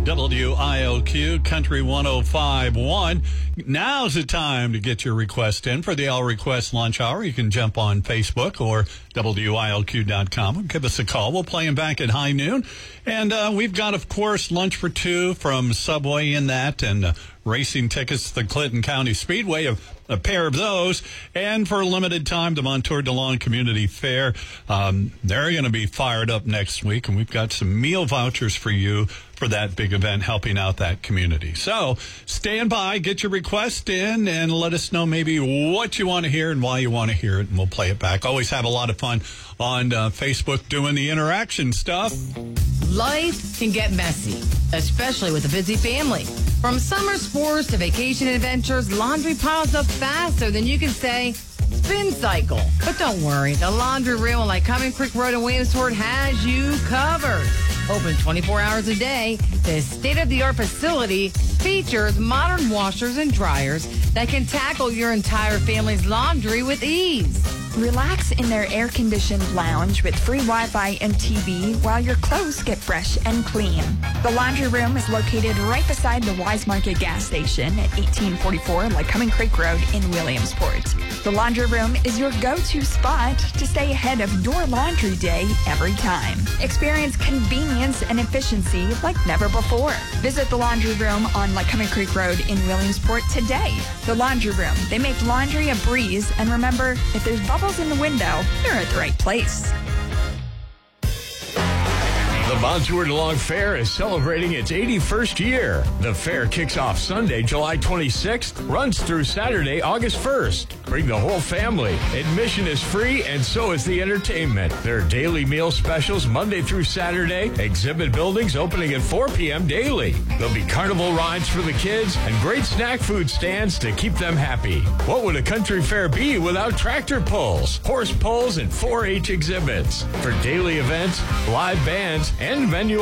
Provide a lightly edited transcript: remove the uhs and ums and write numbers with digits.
WILQ Country 105.1. Now's the time to get your request in for the All Request Lunch Hour. You can jump on Facebook or WILQ.com. Give us a call. We'll play them back at high noon. And we've got, of course, Lunch for Two from Subway in that, and racing tickets to the Clinton County Speedway, a pair of those. And for a limited time, the Montour DeLong Community Fair. They're going to be fired up next week, and we've got some meal vouchers for you for that big event, helping out that community. So stand by, get your request in, and let us know maybe what you want to hear and why you want to hear it, and we'll play it back. Always have a lot of fun on Facebook doing the interaction stuff. Life can get messy, especially with a busy family. From summer sports to vacation adventures, laundry piles up faster than you can say, spin cycle. But don't worry, the laundry room on Lycoming Creek Road in Williamsport has you covered. Open 24 hours a day, this state-of-the-art facility features modern washers and dryers that can tackle your entire family's laundry with ease. Relax in their air-conditioned lounge with free Wi-Fi and TV while your clothes get fresh and clean. The laundry room is located right beside the Wise Market gas station at 1844 Lycoming Creek Road in Williamsport. The laundry room is your go-to spot to stay ahead of your laundry day every time. Experience convenience and efficiency like never before. Visit the laundry room on Lycoming Creek Road in Williamsport today. The laundry room, they make laundry a breeze, and remember, if there's bubbles in the window, you're at the right place. The Montour DeLong Fair is celebrating its 81st year. The fair kicks off Sunday, July 26th, runs through Saturday, August 1st. Bring the whole family. Admission is free, and so is the entertainment. There are daily meal specials Monday through Saturday, exhibit buildings opening at 4 p.m. daily. There'll be carnival rides for the kids and great snack food stands to keep them happy. What would a country fair be without tractor pulls, horse pulls, and 4-H exhibits? For daily events, live bands, and venue